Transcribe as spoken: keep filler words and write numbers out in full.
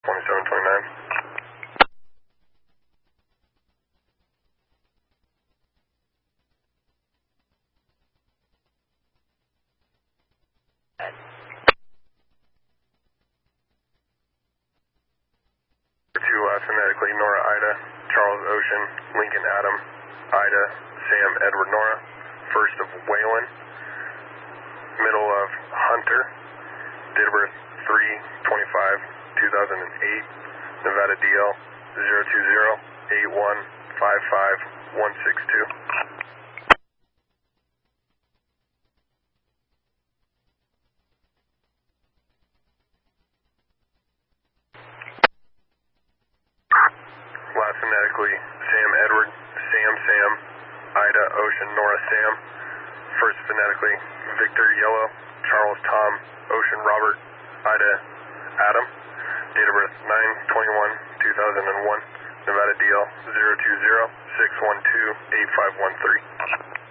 twenty-seven twenty-nine. Two, uh, phonetically, Nora Ida, Charles Ocean, Lincoln Adam, Ida, Sam Edward Nora, first of Whalen, middle of Hunter, date of birth three twenty-five two thousand eight, Nevada D L zero two zero eight one five five one six two. Last phonetically, Sam Edward, Sam Sam, Ida Ocean Nora Sam, first phonetically, Victor Yellow, Charles Tom, Ocean Robert, Ida Adam, date of birth nine twenty-one two thousand one, Nevada D L zero two zero six one two eight five one three.